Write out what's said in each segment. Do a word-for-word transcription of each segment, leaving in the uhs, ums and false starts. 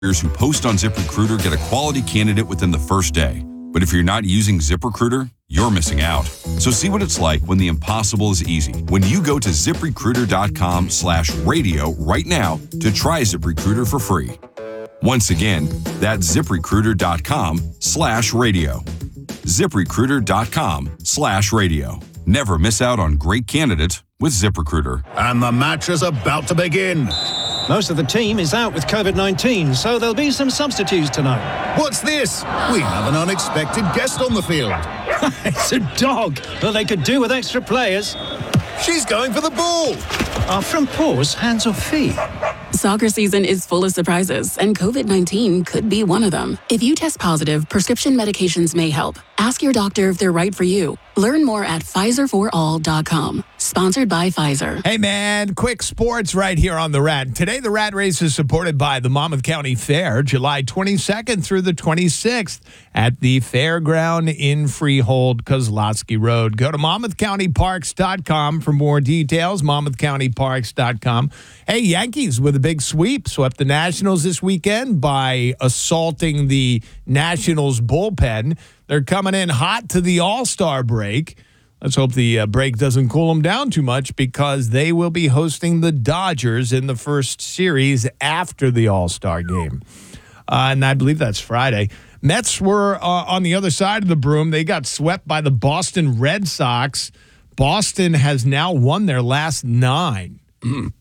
who post on ZipRecruiter get a quality candidate within the first day. But if you're not using ZipRecruiter, you're missing out. So see what it's like when the impossible is easy. When you go to ZipRecruiter.com slash radio right now to try ZipRecruiter for free. Once again, that's ZipRecruiter.com slash radio. ZipRecruiter.com slash radio. Never miss out on great candidates with ZipRecruiter. And the match is about to begin. Most of the team is out with covid nineteen, so there'll be some substitutes tonight. What's this? We have an unexpected guest on the field. It's a dog. Well, they could do with extra players. She's going for the ball. Are front paws hands or feet? Soccer season is full of surprises, and covid nineteen could be one of them. If you test positive, prescription medications may help. Ask your doctor if they're right for you. Learn more at Pfizer for all dot com. Sponsored by Pfizer. Hey, man, quick sports right here on The Rat. Today, the Rat Race is supported by the Monmouth County Fair, July twenty-second through the twenty-sixth at the Fairground in Freehold, Kozlowski Road. Go to Monmouth County Parks dot com for more details, Monmouth County Parks dot com. Hey, Yankees with a big sweep, swept the Nationals this weekend by assaulting the Nationals bullpen. They're coming in hot to the All-Star break. Let's hope the uh, break doesn't cool them down too much, because they will be hosting the Dodgers in the first series after the All-Star game. Uh, and I believe that's Friday. Mets were uh, on the other side of the broom. They got swept by the Boston Red Sox. Boston has now won their last nine. Mm.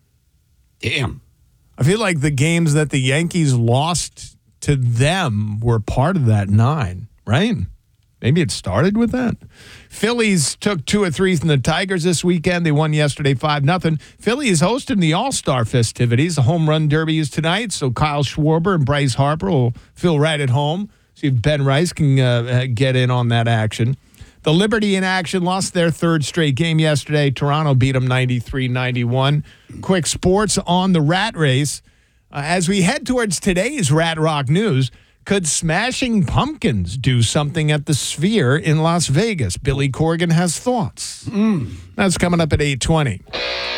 Damn. I feel like the games that the Yankees lost to them were part of that nine, right? Maybe it started with that. Phillies took two or three from the Tigers this weekend. They won yesterday five nothing. Philly is hosting the All-Star festivities. The Home Run Derby is tonight, so Kyle Schwarber and Bryce Harper will feel right at home. See if Ben Rice can uh, get in on that action. The Liberty in action lost their third straight game yesterday. Toronto beat them ninety-three ninety-one. Quick sports on the Rat Race. Uh, as we head towards today's Rat Rock News, could Smashing Pumpkins do something at the Sphere in Las Vegas? Billy Corgan has thoughts. Mm. That's coming up at eight twenty.